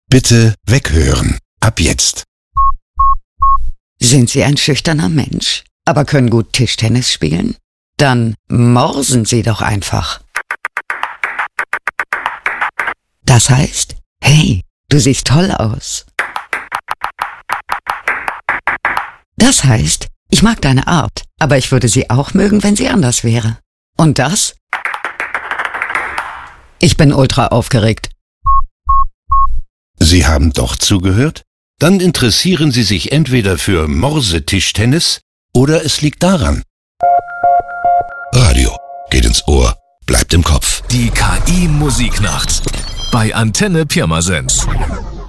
Bitte weghören. Ab jetzt. Sind Sie ein schüchterner Mensch, aber können gut Tischtennis spielen? Dann morsen Sie doch einfach. Das heißt, hey, du siehst toll aus. Das heißt, ich mag deine Art, aber ich würde sie auch mögen, wenn sie anders wäre. Und das? Ich bin ultra aufgeregt. Sie haben doch zugehört? Dann interessieren Sie sich entweder für Morsetischtennis oder es liegt daran. Radio geht ins Ohr, bleibt im Kopf. Die KI-Musiknacht bei Antenne Pirmasens.